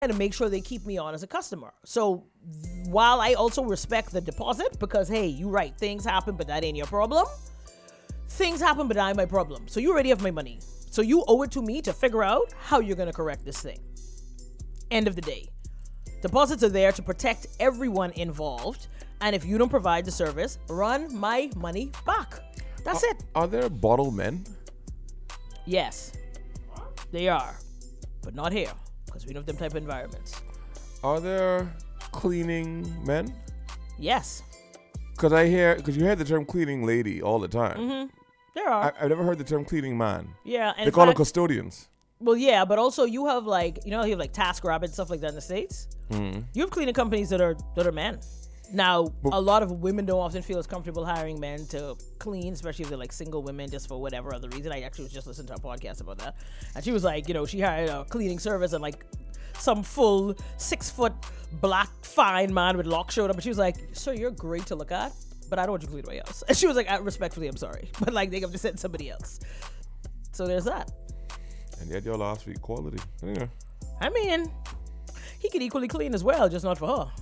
to make sure they keep me on as a customer. So while I also respect the deposit, because hey, you right, things happen, but that ain't your problem. Things happen, but that ain't my problem. So you already have my money. So you owe it to me to figure out how you're going to correct this thing. End of the day. Deposits are there to protect everyone involved. And if you don't provide the service, run my money back. That's it. Are there bottle men? Yes, they are. But not here, because we don't have them type of environments. Are there cleaning men? Yes. Because you hear the term cleaning lady all the time. Mm-hmm. There are. I've never heard the term cleaning man. Yeah. And they call them custodians. Well, yeah, but also you have you have like TaskRabbit and stuff like that in the States. Mm. You have cleaning companies that are men. Now, a lot of women don't often feel as comfortable hiring men to clean, especially if they're like single women, just for whatever other reason. I actually was just listening to a podcast about that. And she was like, she hired a cleaning service and like some full 6-foot black fine man with locks showed up. And she was like, sir, you're great to look at, but I don't want you to clean my house. And she was like, respectfully, I'm sorry. But like, they have to send somebody else. So there's that. And yet your last week quality. Yeah. I mean, he could equally clean as well, just not for her,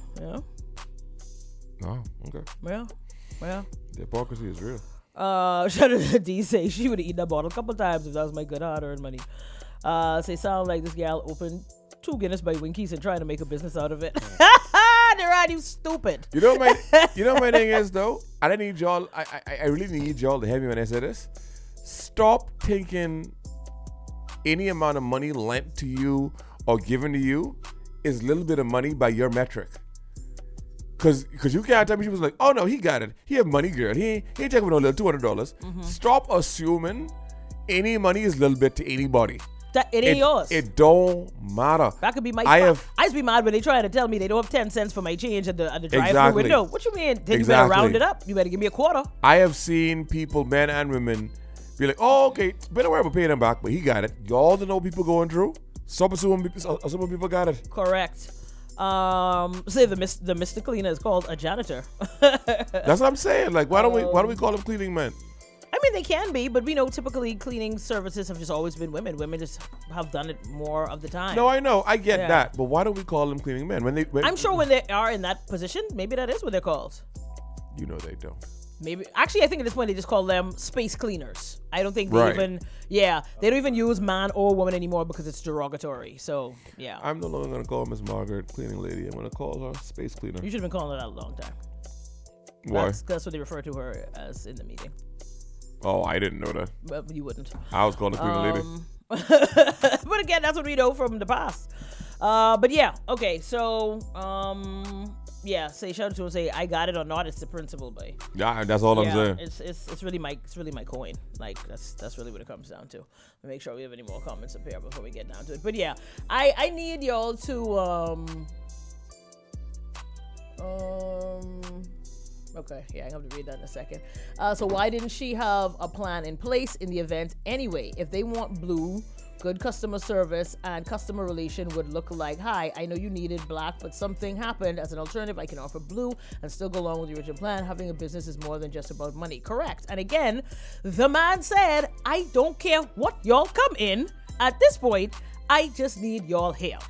Oh, okay. Yeah. The hypocrisy is real. Shout out to D say she would have eaten that bottle a couple times if that was my good hard-earned money. Say sound like this gal opened 2 Guinness by Winkies and trying to make a business out of it. Deron, you stupid. You know my thing is though. I need y'all. I really need y'all to help me when I say this. Stop thinking any amount of money lent to you or given to you is a little bit of money by your metric. Cause you can't tell me she was like, oh no, he got it. He have money, girl. He ain't taking no little $200. Mm-hmm. Stop assuming any money is a little bit to anybody. That it ain't yours. It don't matter. That could be my. I used to be mad when they try to tell me they don't have 10 cents for my change at the drive-through window. What you mean? Then you better round it up. You better give me a quarter. I have seen people, men and women, be like, oh okay, better worry about paying him back, but he got it. Y'all don't know people going through. Some people got it. Correct. Say the Mr. Cleaner is called a janitor. That's what I'm saying. Like, why don't we call them cleaning men? I mean, they can be, but we know typically cleaning services have just always been women. Women just have done it more of the time. No, I know, I get that, but why don't we call them cleaning men I'm sure when they are in that position, maybe that is what they're called. You know they don't. Maybe actually, I think at this point they just call them space cleaners. I don't think they they don't even use man or woman anymore because it's derogatory. So yeah, I'm no longer gonna call Miss Margaret cleaning lady. I'm gonna call her space cleaner. You should have been calling her that a long time. Why? That's what they refer to her as in the meeting. Oh, I didn't know that. Well, you wouldn't. I was calling her cleaning lady. But again, that's what we know from the past. But yeah, okay. So yeah, say shout out to him, say I got it or not. It's the principle, boy. Yeah, that's all I'm saying. It's really my coin. Like that's really what it comes down to. Let me make sure we have any more comments up here before we get down to it. But yeah, I need y'all to okay, yeah, I have to read that in a second. So why didn't she have a plan in place in the event anyway? If they want blue, good customer service and customer relation would look like, hi, I know you needed black, but something happened. As an alternative, I can offer blue and still go along with the original plan. Having a business is more than just about money. Correct. And again, the man said, I don't care what y'all come in. At this point, I just need y'all here.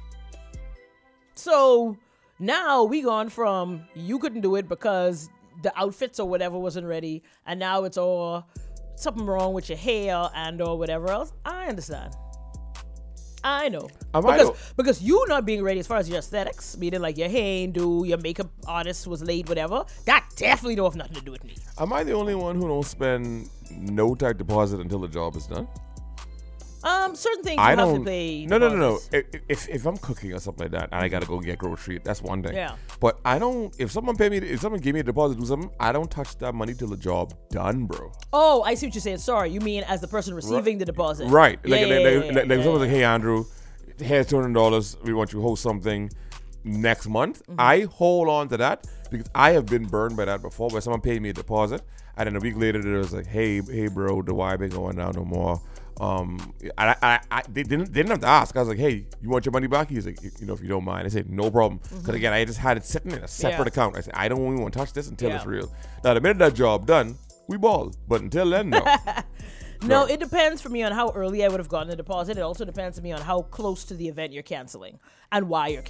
So now we gone from you couldn't do it because the outfits or whatever wasn't ready, and now it's all something wrong with your hair and or whatever else. I understand. I know. Because you not being ready as far as your aesthetics, meaning like your hair ain't do, your makeup artist was late, whatever, that definitely don't have nothing to do with me. Am I the only one who don't spend no type deposit until the job is done? Certain things you have to pay. No. If I'm cooking or something like that and I gotta go get grocery, that's one thing. Yeah. But I don't. If someone gave me a deposit to do something, I don't touch that money till the job done, bro. Oh, I see what you're saying. Sorry, you mean as the person receiving the deposit? Right. Like someone's like, hey Andrew, here's $200. We want you to host something next month. Mm-hmm. I hold on to that because I have been burned by that before, where someone paid me a deposit and then a week later it was like, hey bro, the wire ain't going down no more. They didn't have to ask. I was like, hey, you want your money back? He's like, if you don't mind. I said, no problem. Because again, I just had it sitting in a separate account. I said, I don't even want to touch this until it's real. Now, the minute that job done, we ball. But until then, no. No, it depends for me on how early I would have gotten a deposit. It also depends for me on how close to the event you're canceling and why you're